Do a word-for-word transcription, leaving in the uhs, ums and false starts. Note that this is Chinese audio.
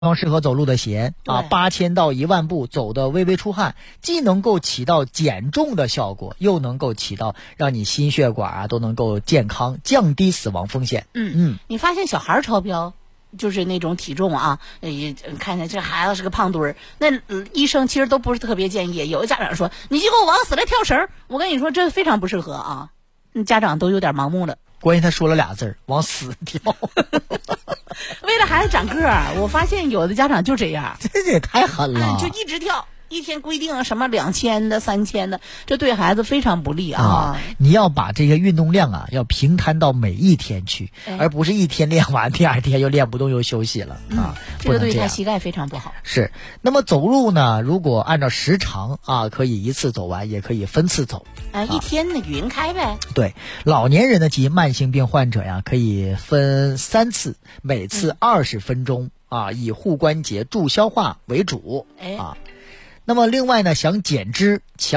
常适合走路的鞋啊，八千到一万步走的微微出汗，既能够起到减重的效果，又能够起到让你心血管啊都能够健康，降低死亡风险。 嗯嗯，你发现小孩超标，就是那种体重啊，也看见这孩子是个胖墩儿，那、呃、医生其实都不是特别建议。有的家长说，你就给我往死了跳绳，我跟你说这非常不适合啊，家长都有点盲目了。 关键他说了俩字儿，往死跳。 为了孩子长个儿，我发现有的家长就这样， 这也太狠了， 嗯、就一直跳。一天规定什么两千的、三千的，这对孩子非常不利啊！ 啊你要把这个运动量啊，要平摊到每一天去，哎、而不是一天练完，第二天又练不动又休息了、嗯、啊！ 这个对他膝盖非常不好。 是，那么走路呢？如果按照时长啊，可以一次走完，也可以分次走。 啊，一天呢匀开呗。 对，老年人呢及慢性病患者呀，可以分三次，每次二十分钟、嗯、啊，以护关节、助消化为主。哎啊。那么另外呢，想减脂强